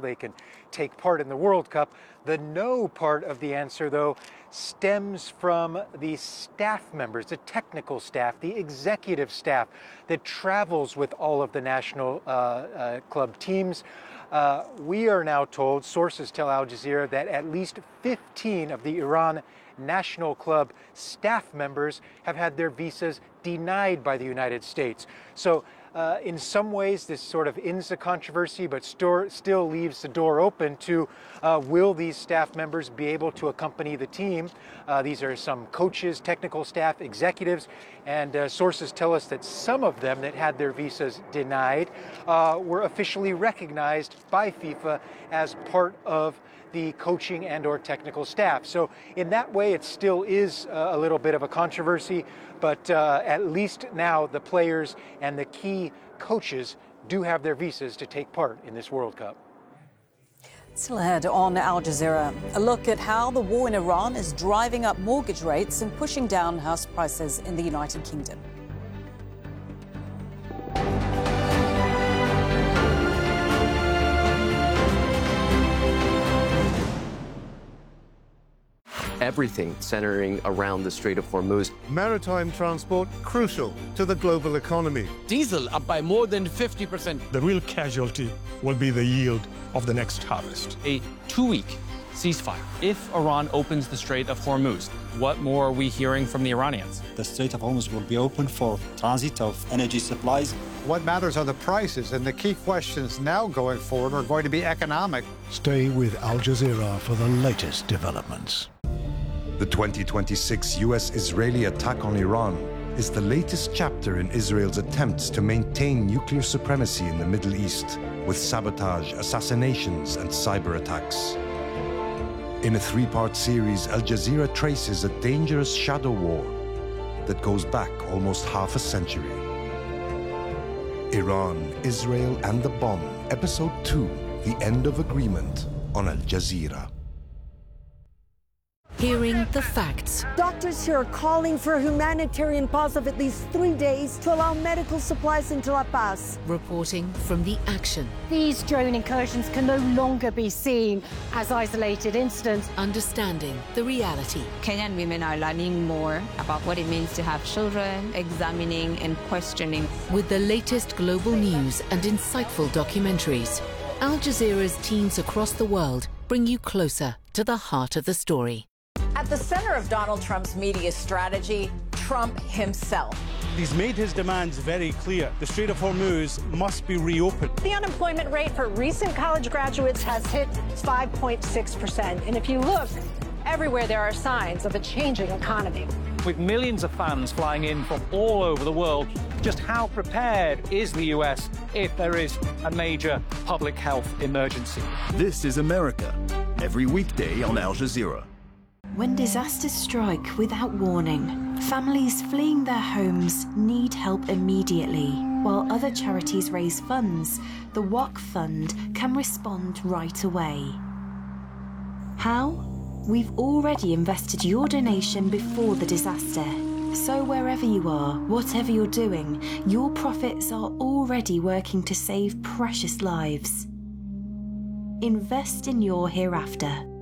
they can take part in the World Cup. The no part of the answer, though, stems from the staff members, the technical staff, the executive staff that travels with all of the national club teams. We are now told, sources tell Al Jazeera, that at least 15 of the Iran national club staff members have had their visas denied by the United States. So in some ways, this sort of ends the controversy, but still leaves the door open to will these staff members be able to accompany the team? These are some coaches, technical staff, executives, and sources tell us that some of them that had their visas denied were officially recognized by FIFA as part of the coaching and or technical staff. So in that way, it still is a little bit of a controversy, but at least now the players and the key coaches do have their visas to take part in this World Cup. Still ahead on Al Jazeera, a look at how the war in Iran is driving up mortgage rates and pushing down house prices in the United Kingdom. Everything centering around the Strait of Hormuz. Maritime transport crucial to the global economy. Diesel up by more than 50%. The real casualty will be the yield of the next harvest. A 2-week ceasefire. If Iran opens the Strait of Hormuz, what more are we hearing from the Iranians? The Strait of Hormuz will be open for transit of energy supplies. What matters are the prices, and the key questions now going forward are going to be economic. Stay with Al Jazeera for the latest developments. The 2026 US-Israeli attack on Iran is the latest chapter in Israel's attempts to maintain nuclear supremacy in the Middle East, with sabotage, assassinations, and cyber attacks. In a 3-part series, Al Jazeera traces a dangerous shadow war that goes back almost half a century. Iran, Israel, and the Bomb, Episode 2, The End of Agreement, on Al Jazeera. Hearing the facts. Doctors here are calling for a humanitarian pause of at least 3 days to allow medical supplies into La Paz. Reporting from the action. These drone incursions can no longer be seen as isolated incidents. Understanding the reality. Kenyan women are learning more about what it means to have children, examining and questioning. With the latest global news and insightful documentaries, Al Jazeera's teams across the world bring you closer to the heart of the story. At the center of Donald Trump's media strategy, Trump himself. He's made his demands very clear. The Strait of Hormuz must be reopened. The unemployment rate for recent college graduates has hit 5.6%. And if you look, everywhere there are signs of a changing economy. With millions of fans flying in from all over the world, just how prepared is the US if there is a major public health emergency? This is America, every weekday on Al Jazeera. When disasters strike without warning, families fleeing their homes need help immediately. While other charities raise funds, the Waqf Fund can respond right away. How? We've already invested your donation before the disaster. So wherever you are, whatever you're doing, your profits are already working to save precious lives. Invest in your hereafter.